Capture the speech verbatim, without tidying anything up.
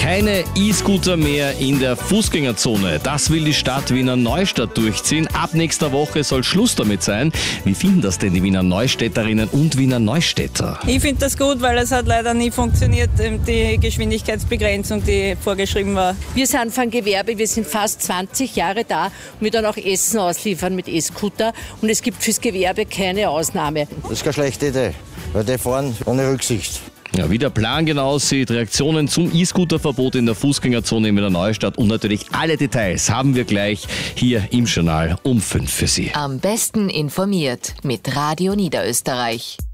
Keine E-Scooter mehr in der Fußgängerzone. Das will die Stadt Wiener Neustadt durchziehen. Ab nächster Woche soll Schluss damit sein. Wie finden das denn die Wiener Neustädterinnen und Wiener Neustädter? Ich finde das gut, weil es hat leider nie funktioniert, die Geschwindigkeitsbegrenzung, die vorgeschrieben war. Wir sind von Gewerbe, wir sind fast zwanzig Jahre da und wir dann auch Essen ausliefern mit E-Scooter und es gibt fürs Gewerbe keine Ausnahme. Das ist keine schlechte Idee, weil die fahren ohne Rücksicht. Ja, wie der Plan genau aussieht, Reaktionen zum E-Scooter-Verbot in der Fußgängerzone in Wiener Neustadt und natürlich alle Details haben wir gleich hier im Journal um fünf für Sie. Am besten informiert mit Radio Niederösterreich.